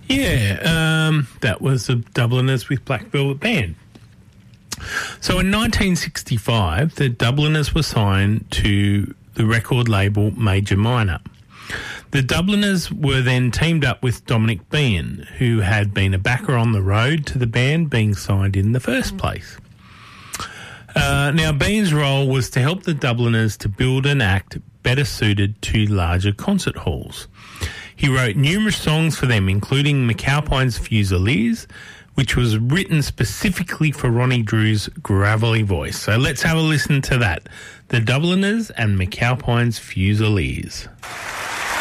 Yeah, that was the Dubliners with Black Velvet Band. So in 1965, the Dubliners were signed to the record label Major Minor. The Dubliners were then teamed up with Dominic Behan, who had been a backer on the road to the band being signed in the first place. Now, Behan's role was to help the Dubliners to build an act better suited to larger concert halls. He wrote numerous songs for them, including McAlpine's Fusiliers, which was written specifically for Ronnie Drew's gravelly voice. So let's have a listen to that. The Dubliners and McAlpine's Fusiliers.